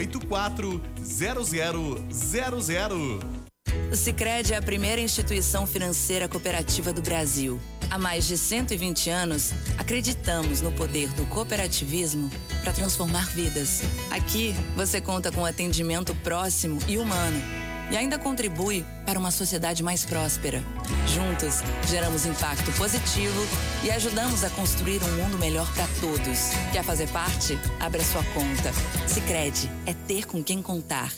984000000. O Sicredi é a primeira instituição financeira cooperativa do Brasil. Há mais de 120 anos, acreditamos no poder do cooperativismo para transformar vidas. Aqui, você conta com atendimento próximo e humano e ainda contribui para uma sociedade mais próspera. Juntos, geramos impacto positivo e ajudamos a construir um mundo melhor para todos. Quer fazer parte? Abra sua conta. Sicredi é ter com quem contar.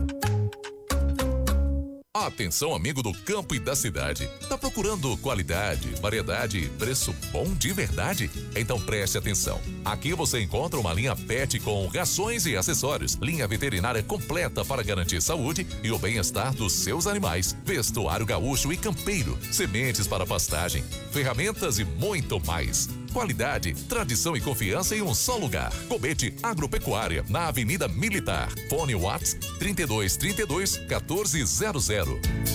Atenção, amigo do campo e da cidade. Tá procurando qualidade, variedade e preço bom de verdade? Então preste atenção. Aqui você encontra uma linha pet com rações e acessórios, linha veterinária completa para garantir saúde e o bem-estar dos seus animais, vestuário gaúcho e campeiro, sementes para pastagem, ferramentas e muito mais. Qualidade, tradição e confiança em um só lugar. Gobet Agropecuária, na Avenida Militar. Fone WhatsApp 3232 1400.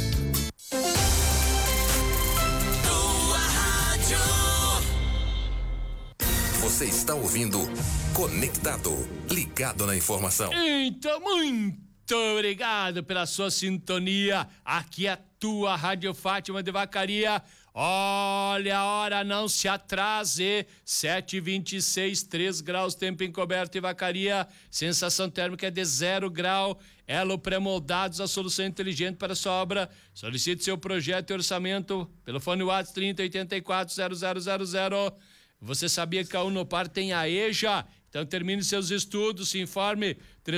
Você está ouvindo Conectado, ligado na informação. Então, muito obrigado pela sua sintonia. Aqui é a tua Rádio Fátima de Vacaria. Olha a hora, não se atrase. 7h26, 3 graus, tempo encoberto em Vacaria. Sensação térmica é de 0 grau. Elo Pré-Moldados, a solução inteligente para a sua obra. Solicite seu projeto e orçamento pelo fone WhatsApp 3084-0000. Você sabia que a Unopar tem a EJA? Então termine seus estudos, se informe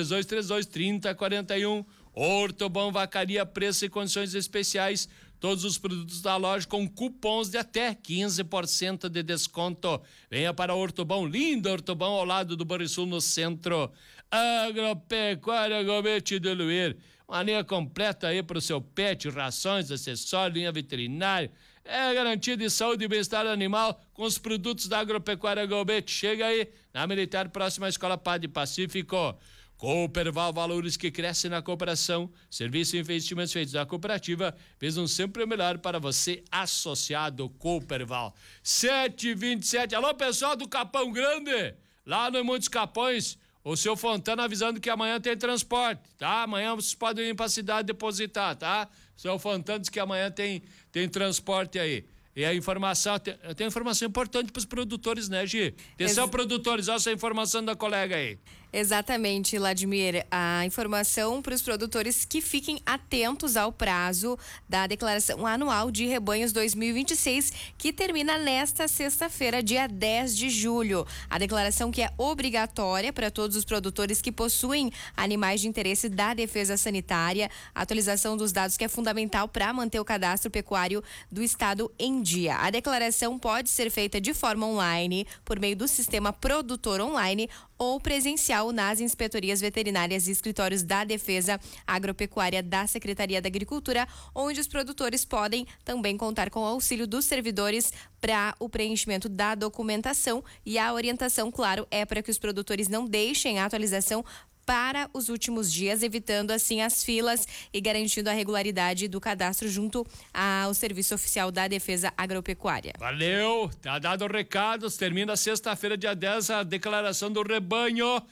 3232-3041. Ortobon Vacaria, preço e condições especiais. Todos os produtos da loja com cupons de até 15% de desconto. Venha para Ortobon, lindo Ortobon, ao lado do Banrisul, no centro. Agropecuária Gobet de Luir. Uma linha completa aí para o seu pet, rações, acessórios, linha veterinária. É garantia de saúde e bem-estar animal com os produtos da Agropecuária Gobet. Chega aí na Militar, próxima à Escola Padre Pacífico. Cooperval, valores que crescem na cooperação. Serviços e investimentos feitos na cooperativa fez sempre o melhor para você, associado Cooperval. 7h27. Alô, pessoal do Capão Grande, lá no Montes Capões. O seu Fontana avisando que amanhã tem transporte, tá? Amanhã vocês podem ir para a cidade depositar, tá? O seu Fontana diz que amanhã tem transporte aí. E a informação, tem informação importante para os produtores, né, Gi? Atenção, produtores, olha essa informação da colega aí. Exatamente, Vladimir. A informação para os produtores que fiquem atentos ao prazo da declaração anual de rebanhos 2026, que termina nesta sexta-feira, dia 10 de julho. A declaração que é obrigatória para todos os produtores que possuem animais de interesse da Defesa Sanitária. A atualização dos dados que é fundamental para manter o cadastro pecuário do estado em dia. A declaração pode ser feita de forma online, por meio do sistema Produtor Online, ou presencial nas inspetorias veterinárias e escritórios da Defesa Agropecuária da Secretaria da Agricultura, onde os produtores podem também contar com o auxílio dos servidores para o preenchimento da documentação. E a orientação, claro, é para que os produtores não deixem a atualização para os últimos dias, evitando assim as filas e garantindo a regularidade do cadastro junto ao Serviço Oficial da Defesa Agropecuária. Valeu, tá dado o recado. Termina sexta-feira, dia 10, a declaração do rebanho.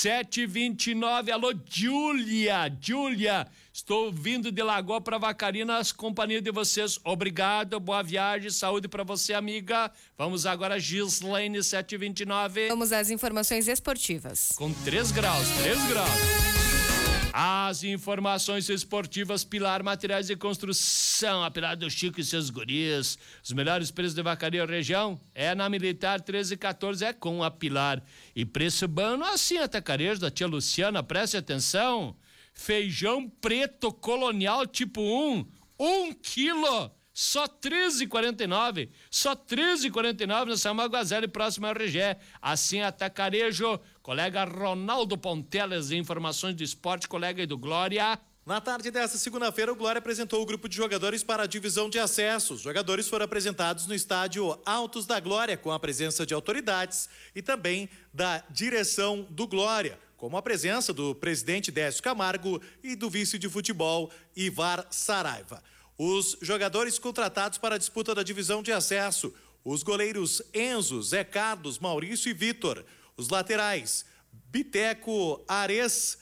7h29. Alô, Júlia, estou vindo de Lagoa para Vacaria nas companhias de vocês. Obrigado, boa viagem, saúde para você, amiga. Vamos agora, Gislaine, 7h29. Vamos às informações esportivas. Com 3 graus. As informações esportivas, Pilar Materiais de Construção, a Pilar do Chico e seus guris. Os melhores preços de Vacaria região é na Militar 1314, é com a Pilar. E preço bom assim, atacarejo da tia Luciana, preste atenção. Feijão preto colonial tipo 1 quilo, só R$13,49. Só R$13,49 na Samaguazela e próxima ao Regé. Assim, atacarejo. Colega Ronaldo Pontelas, informações do esporte, colega aí do Glória. Na tarde desta segunda-feira, o Glória apresentou o grupo de jogadores para a divisão de acesso. Os jogadores foram apresentados no estádio Altos da Glória, com a presença de autoridades e também da direção do Glória, como a presença do presidente Décio Camargo e do vice de futebol Ivar Saraiva. Os jogadores contratados para a disputa da divisão de acesso: os goleiros Enzo, Zé Carlos, Maurício e Vitor. Os laterais: Biteco, Ares,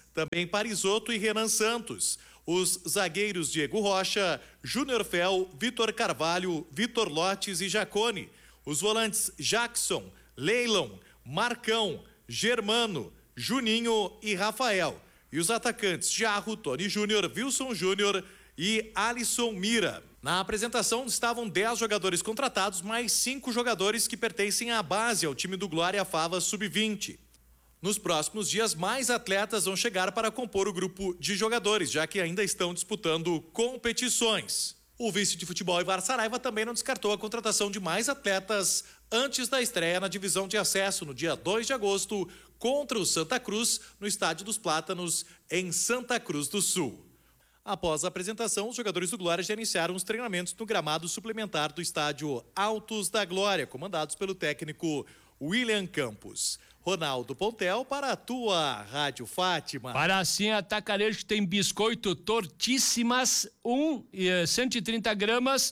também Parisotto e Renan Santos. Os zagueiros Diego Rocha, Júnior Fel, Vitor Carvalho, Vitor Lotes e Jacone. Os volantes Jackson, Leilon, Marcão, Germano, Juninho e Rafael. E os atacantes Jarro, Tony Júnior, Wilson Júnior e Alisson Mira. Na apresentação estavam 10 jogadores contratados, mais 5 jogadores que pertencem à base ao time do Glória Fava Sub-20. Nos próximos dias, mais atletas vão chegar para compor o grupo de jogadores, já que ainda estão disputando competições. O vice de futebol Ivar Saraiva também não descartou a contratação de mais atletas antes da estreia na divisão de acesso no dia 2 de agosto contra o Santa Cruz, no Estádio dos Plátanos, em Santa Cruz do Sul. Após a apresentação, os jogadores do Glória já iniciaram os treinamentos no gramado suplementar do estádio Altos da Glória, comandados pelo técnico William Campos. Ronaldo Pontel para a tua Rádio Fátima. Para assim, Atacarejo tem biscoito tortíssimas, 130 gramas,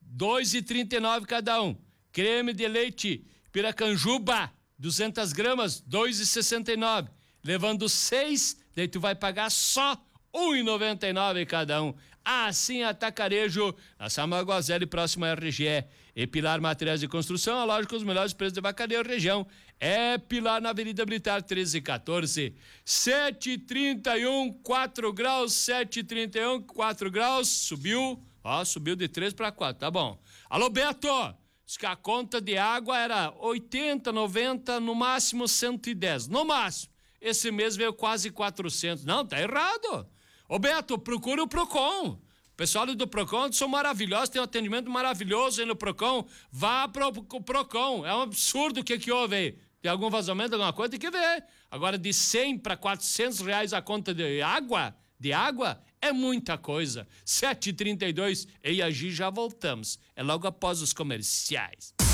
2,39 cada um. Creme de leite Piracanjuba, 200 gramas, 2,69. Levando 6, daí tu vai pagar só 1,99 cada um. Assim, Atacarejo, na Samaguazelli, próximo à RGE. E Pilar Materiais de Construção, a loja com os melhores preços de Vacaria região. É Pilar na Avenida Militar 1314. 7,31, 4 graus, 7,31, 4 graus. Subiu, subiu de 3 para 4, tá bom. Alô, Beto! Diz que a conta de água era 80, 90, no máximo 110. No máximo. Esse mês veio quase 400. Não, tá errado. Ô, Beto, procura o Procon. O pessoal do Procon são maravilhosos, tem um atendimento maravilhoso aí no Procon. Vá pro Procon. É um absurdo o que houve aí. Tem algum vazamento, alguma coisa, tem que ver. Agora, de 100 para 400 reais a conta de água, é muita coisa. 7h32, eu e a Gi já voltamos. É logo após os comerciais.